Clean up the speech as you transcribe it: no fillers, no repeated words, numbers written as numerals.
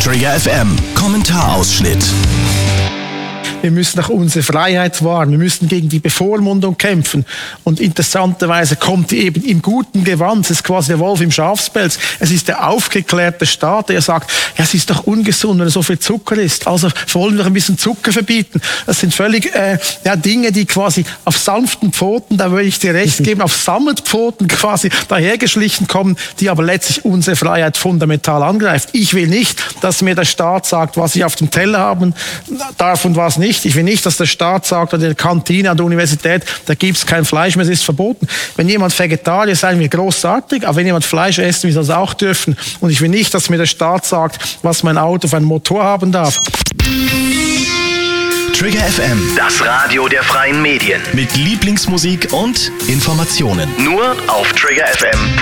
Trigger FM Kommentarausschnitt. Wir müssen auch unsere Freiheit wahren. Wir müssen gegen die Bevormundung kämpfen. Und interessanterweise kommt die eben im guten Gewand. Es ist quasi der Wolf im Schafspelz. Es ist der aufgeklärte Staat, der sagt, ja, es ist doch ungesund, wenn so viel Zucker ist. Also wollen wir ein bisschen Zucker verbieten. Das sind völlig Dinge, die quasi auf sanften Pfoten, da würde ich dir recht geben, auf Sammelpfoten quasi dahergeschlichen kommen, die aber letztlich unsere Freiheit fundamental angreift. Ich will nicht, dass mir der Staat sagt, was ich auf dem Teller haben darf und was nicht. Ich will nicht, dass der Staat sagt, an der Kantine, an der Universität, da gibt es kein Fleisch mehr, es ist verboten. Wenn jemand Vegetarier ist, seien wir großartig, aber wenn jemand Fleisch essen, wir das auch dürfen. Und ich will nicht, dass mir der Staat sagt, was mein Auto für einen Motor haben darf. Trigger FM, Das Radio der freien Medien. mit Lieblingsmusik und Informationen. Nur auf triggerfm.ch.